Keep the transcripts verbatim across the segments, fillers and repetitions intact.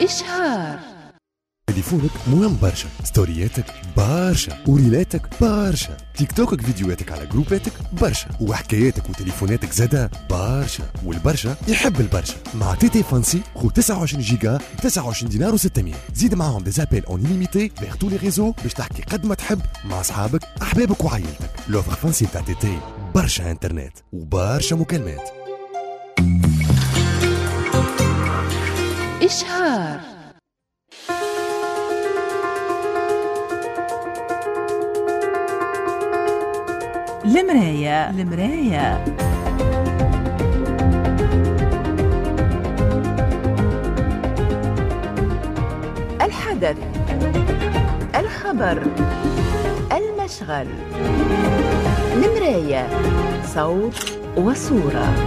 إشهار. تليفونك مهم برشا، ستورياتك برشا، وريلاتك برشا، تيك توكك فيديوهاتك على جروباتك برشا، وحكاياتك وتليفوناتك زادا برشا، والبرشا يحب البرشا. مع تي تي فانسي خو تسعة وعشرين جيجا ب تسعة وعشرين دينار وستمية، زيد معاهم دي زابيل اون ليميتي فيغ تو لي ريزو باش تحكي قد ما تحب مع اصحابك احبابك وعائلتك. لوفر فانسي تاع تي تي برشا انترنت وبرشا مكالمات. إشهار. المراية المراية الحدث، الخبر، المشغل. المراية صوت وصورة.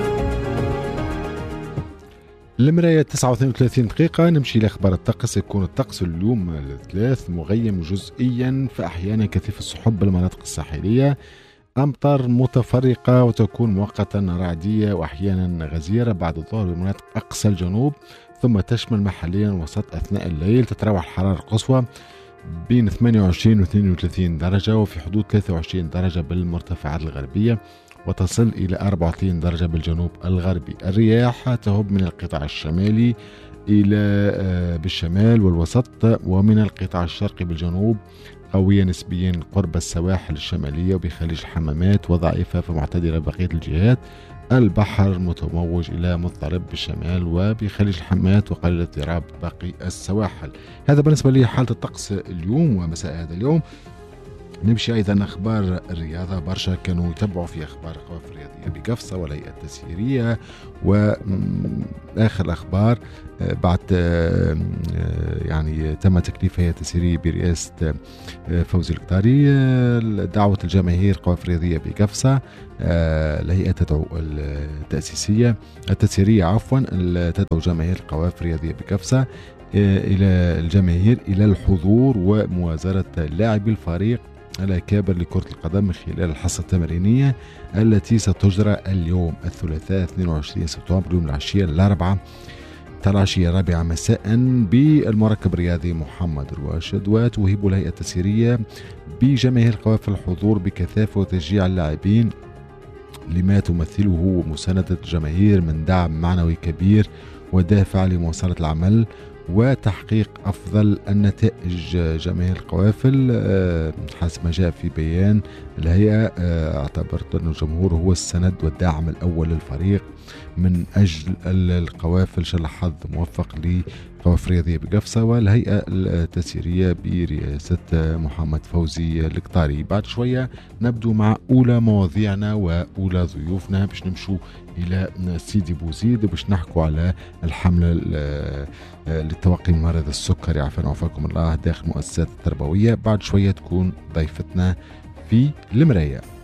المراية تسعة واثنين وثلاثين دقيقة. نمشي لأخبار الطقس. يكون الطقس اليوم الثلاث مغيم جزئيا، فأحيانا كثيف السحب بالمناطق الساحلية، أمطار متفرقة وتكون مؤقتا رعدية وأحيانا غزيرة بعد الظهر بمناطق أقصى الجنوب، ثم تشمل محليا وسط أثناء الليل. تتراوح الحرارة القصوى بين ثمانية وعشرين و اثنين وثلاثين درجة، وفي حدود ثلاثة وعشرين درجة بالمرتفعات الغربية، وتصل إلى أربعة وثلاثين درجة بالجنوب الغربي. الرياح تهب من القطاع الشمالي إلى بالشمال والوسط، ومن القطاع الشرقي بالجنوب، قوية نسبيا قرب السواحل الشمالية وبخليج الحمامات، وضعيفة فمعتدلة بقية الجهات. البحر متموج إلى مضطرب بالشمال وبخليج الحمامات، وقليل اضطراب باقي السواحل. هذا بالنسبة لي حالة الطقس اليوم ومساء هذا اليوم. نمشي أيضا أخبار الرياضة. برشا كانوا يتبعوا في أخبار القوافل الرياضية بقفصة والهيئة التسييرية، وآخر الأخبار بعد يعني تم تكليف هيئة التسييرية برئاسة فوزي القطاري دعوة الجماهير القوافل الرياضية بقفصة. الهيئة تدعو التأسيسية التسييرية عفوا تدعو جماهير القوافل الرياضية بقفصة إلى الجماهير إلى الحضور وموازرة لاعبي الفريق الأكابر لكرة القدم من خلال الحصة التمرينية التي ستجرى اليوم الثلاثاء اثنين وعشرين سبتمبر يوم العشية الأربعاء العشية الرابعة مساء بالمركب الرياضي محمد الراشد. وتوهب الهيئة التسييرية بجماهير القوافل الحضور بكثافة وتشجيع اللاعبين لما تمثله مساندة الجماهير من دعم معنوي كبير ودافع لمواصلة العمل وتحقيق أفضل النتائج. جماهير القوافل حسب ما جاء في بيان الهيئة اعتبرت أن الجمهور هو السند والداعم الأول للفريق من أجل القوافل. شل حظ موفق لقوافل رياضية بقفصة والهيئة التسييرية برئاسة محمد فوزي القطاري. بعد شوية نبدو مع أولى مواضيعنا وأولى ضيوفنا باش نمشوا إلى سيدي بوزيد باش نحكوا على الحملة للتوقي من مرض السكري عافانا وعافاكم الله داخل المؤسسات التربوية. بعد شوية تكون ضيفتنا في المراية.